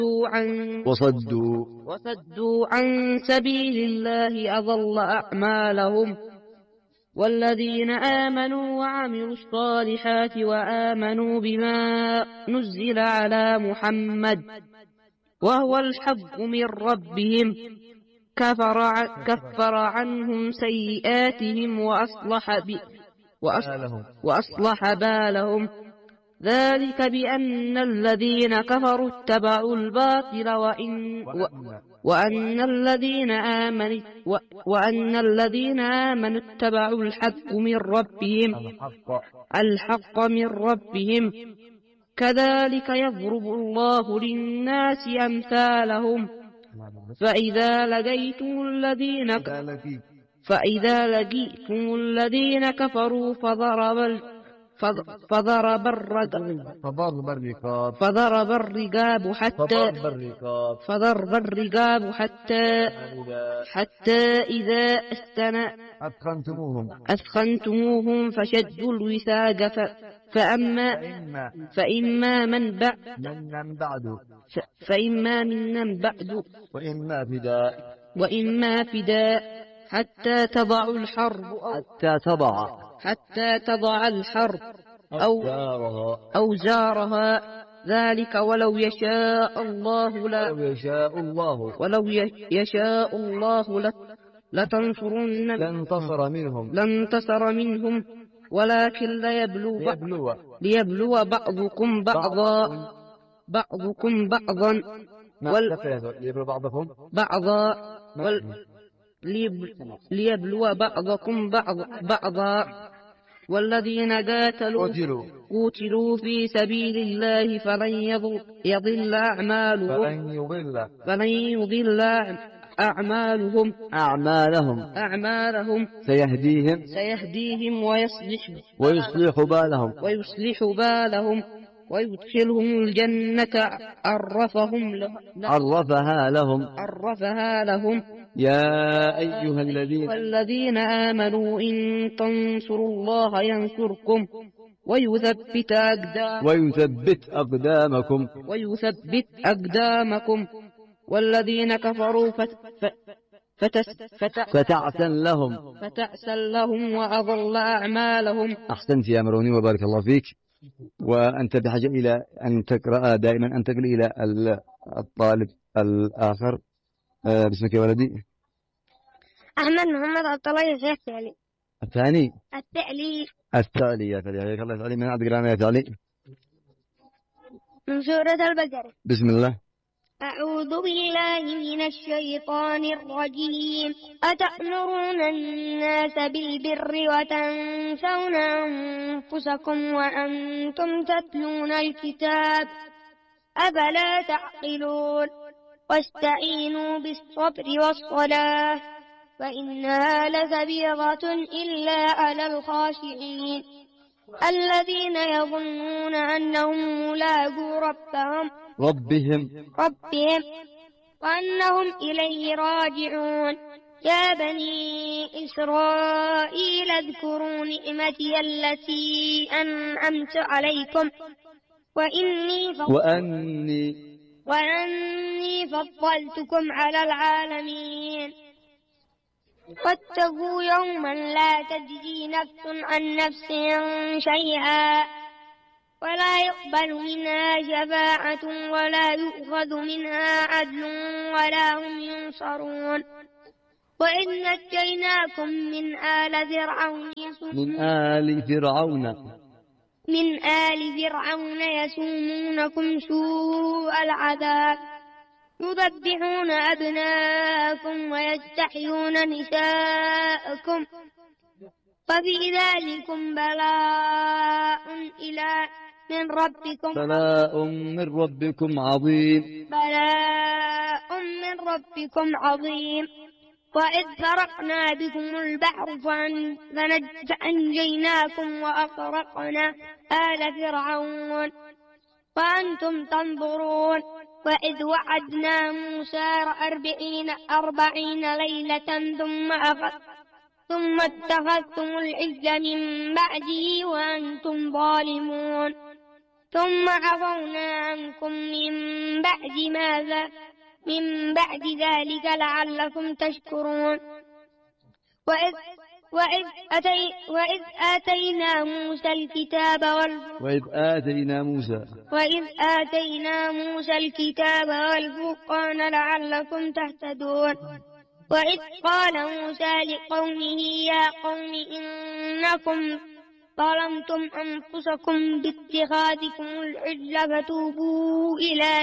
وصدوا عن سبيل الله أضل أعمالهم. والذين آمنوا وعملوا الصالحات وآمنوا بما نزل على محمد وهو الحق من ربهم كفر عنهم سيئاتهم وأصلح بالهم. ذلك بأن الذين كفروا اتبعوا الباطل وأن الذين آمنوا اتبعوا الحق من ربهم. كذلك يضرب الله للناس أمثالهم. فإذا لقيتم الذين كفروا فضرب الرقاب حتى إذا أثخنتموهم فشدوا الوثاق فإما منا بعد وإما فداء حتى تضع الحرب أوزارها. ذلك ولو يشاء الله لانتصر منهم ولكن ليبلو بعضكم بعضا والذين قوتلوا في سبيل الله فلن يضل أعمالهم سيهديهم ويصلح بالهم ويدخلهم الجنة عرفها لهم. يا أيها الذين آمنوا إن تنصروا الله ينصركم ويثبت أقدامكم. والذين كفروا فتعسن لهم وأضل أعمالهم. أحسنت يا مروني وبارك الله فيك. وأنت بحاجة إلى أن تقرأ دائما، أنتقل إلى الطالب الآخر. باسمك يا ولدي؟ أحمد محمد عبد الله يا فعلي. الثاني؟ التالي يا فعلي. حياك الله يا فعلي. من عاد قرانا يا فعلي؟ من سورة البقرة. بسم الله. أعوذ بالله من الشيطان الرجيم. أتأمرون الناس بالبر وتنسون أنفسكم وأنتم تتلون الكتاب أفلا تعقلون. واستعينوا بالصبر والصلاة فإنها لكبيرة إلا على الخاشعين الذين يظنون أنهم ملاقو ربهم وأنهم إليه راجعون. يا بني إسرائيل اذكروا نعمتي التي أنعمت عليكم وأني فضلتكم على العالمين. واتقوا يوما لا تجزي نفس عن نفس شيئا ولا يقبل منها شفاعة ولا يؤخذ منها عدل ولا هم ينصرون. وإذ نجيناكم من آل فرعون يسومونكم سوء العذاب يذبحون أبناءكم ويستحيون نساءكم وفي ذلكم بلاء من ربكم عظيم. وإذ فرقنا بكم البحر فأنجيناكم وأغرقنا آل فرعون وأنتم تنظرون. وإذ وعدنا موسى 40 ليلة ثم اتخذتم العجل من بعده وأنتم ظالمون. ثم عفونا عنكم من بعد ذلك لعلكم تشكرون. وإذ آتينا موسى الكتاب والفرقان لعلكم تهتدون. وإذ قال موسى لقومه يا قوم إنكم ظلمتم أنفسكم باتخاذكم العجل فتوبوا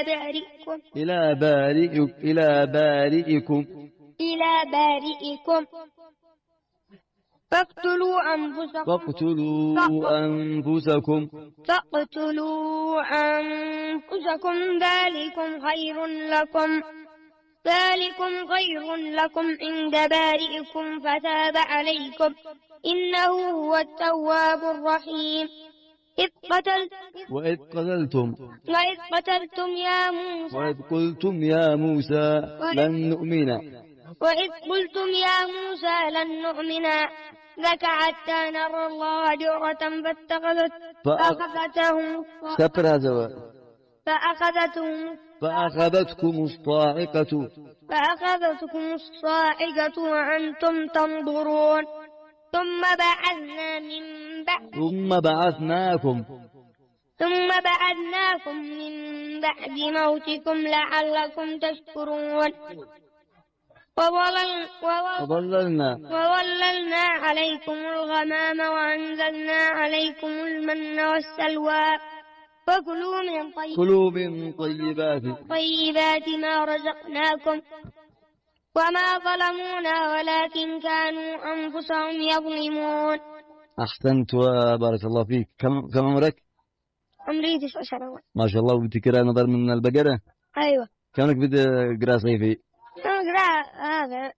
إلى بارئكم فاقتلوا أنفسكم ذلكم خير لكم عند بارئكم فتاب عليكم إنه هو التواب الرحيم. وإذ قلتم يا موسى لن نؤمن لك حتى نرى الله جهرة فأخذتكم الصاعقة وأنتم تنظرون. ثم بعثناكم من بعد موتكم لعلكم تشكرون. وظللنا عليكم الغمام وأنزلنا عليكم المن والسلوى فكلوا من طيبات ما رزقناكم وما ظلمونا ولكن كانوا أنفسهم يظلمون. أحسنت وبارك الله فيك. كم عمرك؟ عمري 9 سنوات. ما شاء الله. وبتقرأ نظر من البقرة؟ أيوة. كانك بتقرأ صيفي؟ نقرأ هذا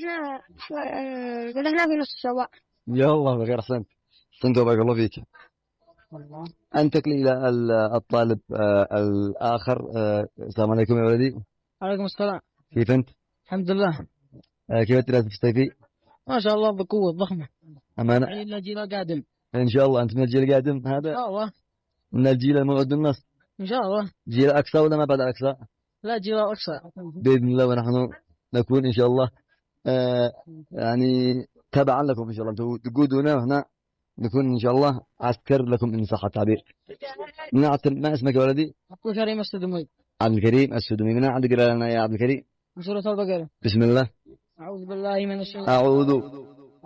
قدحنا في نص شوال. يا الله بخير. أحسنت وبارك الله فيك. أنتقل إلى الطالب الآخر. السلام عليكم يا ولدي. عليكم السلام. كيف أنت؟ الحمد لله. كيف الدراسة في الصيفي؟ ما شاء الله بقوة ضخمة. أمانة. الجيل القادم. إن شاء الله. أنت من الجيل القادم هذا؟ إن شاء الله. من الجيل الموعود بالنصر. إن شاء الله. جيل أقصى ولا ما بعد أقصى؟ لا، جيل أقصى بإذن الله. ونحن نكون إن شاء الله يعني تبعا لكم إن شاء الله. تقودونا وهنا نكون إن شاء الله عسكر لكم إن صح التعبير. ما اسمك يا ولدي؟ عبد الكريم السدمي. عبد الكريم السدمي. من عند قراءة لنا يا عبد الكريم؟ من سورة البقرة. بسم الله. أعوذ بالله من الشيطان. أعوذ